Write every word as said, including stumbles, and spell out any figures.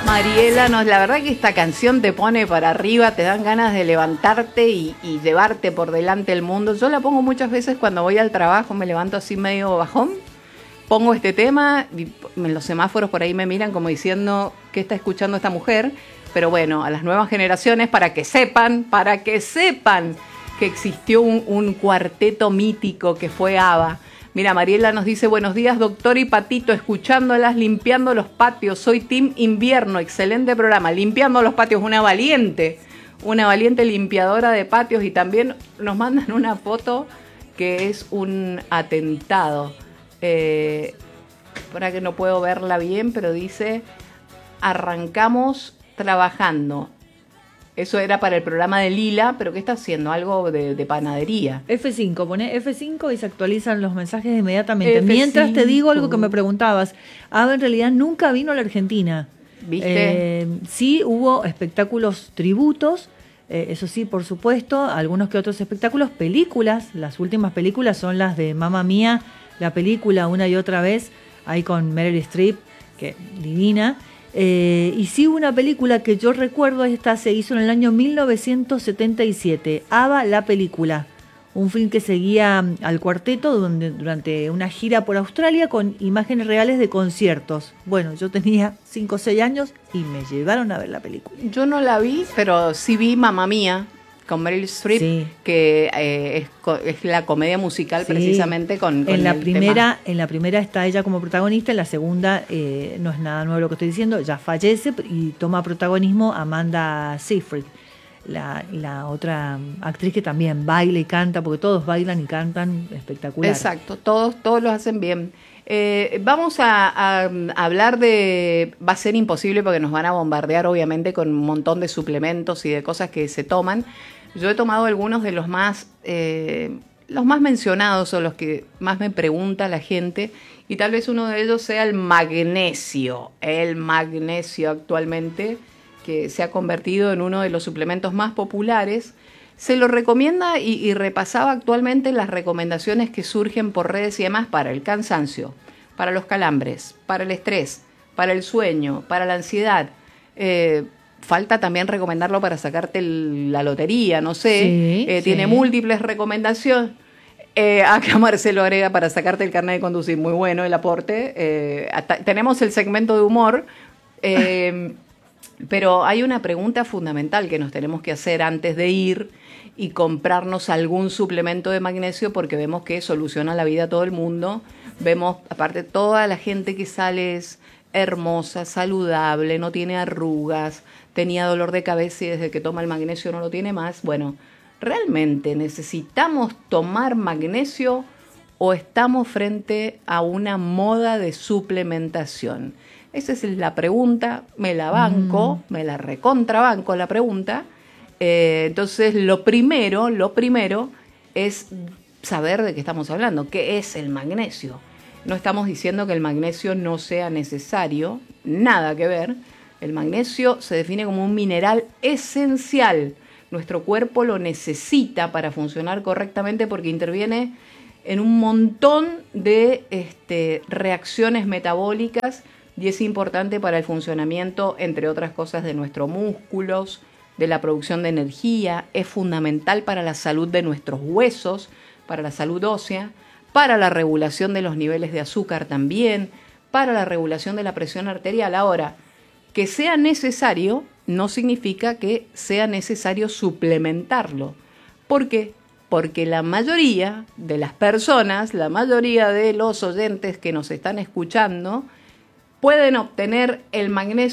Mariela, no, la verdad que esta canción te pone para arriba, te dan ganas de levantarte y, y llevarte por delante el mundo. Yo la pongo muchas veces cuando voy al trabajo, me levanto así medio bajón, pongo este tema, y en los semáforos por ahí me miran como diciendo ¿qué está escuchando esta mujer? Pero bueno, a las nuevas generaciones, para que sepan, para que sepan que existió un, un cuarteto mítico que fue ABBA. Mira, Mariela nos dice, buenos días, doctor y Patito, escuchándolas, limpiando los patios. Soy Team Invierno, excelente programa. Limpiando los patios, una valiente, una valiente limpiadora de patios. Y también nos mandan una foto que es un atentado. Eh, para que no puedo verla bien, pero dice, arrancamos trabajando. Eso era para el programa de Lila, pero ¿qué está haciendo? Algo de, de panadería. F cinco, pone F cinco y se actualizan los mensajes inmediatamente. F cinco. Mientras te digo algo que me preguntabas. ABBA en realidad nunca vino a la Argentina. ¿Viste? Eh, sí hubo espectáculos tributos, eh, eso sí, por supuesto, algunos que otros espectáculos, películas. Las últimas películas son las de Mamma Mía, la película una y otra vez, ahí con Meryl Streep, que divina. Eh, y sí una película que yo recuerdo, esta se hizo en el año mil novecientos setenta y siete, ABBA la película, un film que seguía al cuarteto donde, durante una gira por Australia con imágenes reales de conciertos. Bueno, yo tenía cinco o seis años y me llevaron a ver la película. Yo no la vi, pero sí vi Mamma Mía con Meryl Streep, sí. que eh, es, co- es la comedia musical, sí. precisamente con, con en la el primera tema. En la primera está ella como protagonista, en la segunda eh, no es nada nuevo lo que estoy diciendo, ya fallece y toma protagonismo Amanda Seyfried, la, la otra actriz que también baila y canta, porque todos bailan y cantan espectacular. Exacto, todos, todos lo hacen bien. Eh, vamos a, a, a hablar de... Va a ser imposible porque nos van a bombardear obviamente con un montón de suplementos y de cosas que se toman. Yo he tomado algunos de los más, eh, los más mencionados o los que más me pregunta la gente, y tal vez uno de ellos sea el magnesio. El magnesio actualmente, que se ha convertido en uno de los suplementos más populares. Se lo recomienda y, y repasaba actualmente las recomendaciones que surgen por redes y demás para el cansancio, para los calambres, para el estrés, para el sueño, para la ansiedad. Eh, falta también recomendarlo para sacarte el, la lotería, no sé. Sí, eh, sí. Tiene múltiples recomendaciones. Eh, acá Marcelo agrega para sacarte el carnet de conducir. Muy bueno el aporte. Eh, hasta, tenemos el segmento de humor. Eh, pero hay una pregunta fundamental que nos tenemos que hacer antes de ir y comprarnos algún suplemento de magnesio, porque vemos que soluciona la vida a todo el mundo. Vemos, aparte, toda la gente que sale es hermosa, saludable, no tiene arrugas, tenía dolor de cabeza y desde que toma el magnesio no lo tiene más. Bueno, ¿realmente necesitamos tomar magnesio o estamos frente a una moda de suplementación? Esa es la pregunta, me la banco, mm. me la recontrabanco la pregunta. Eh, entonces, lo primero, lo primero es saber de qué estamos hablando, qué es el magnesio. No estamos diciendo que el magnesio no sea necesario, nada que ver. El magnesio se define como un mineral esencial. Nuestro cuerpo lo necesita para funcionar correctamente porque interviene en un montón de este, reacciones metabólicas y es importante para el funcionamiento, entre otras cosas, de nuestros músculos, de la producción de energía. Es fundamental para la salud de nuestros huesos, para la salud ósea, para la regulación de los niveles de azúcar también, para la regulación de la presión arterial. Ahora, que sea necesario no significa que sea necesario suplementarlo. ¿Por qué? Porque la mayoría de las personas, la mayoría de los oyentes que nos están escuchando, pueden obtener el magnesio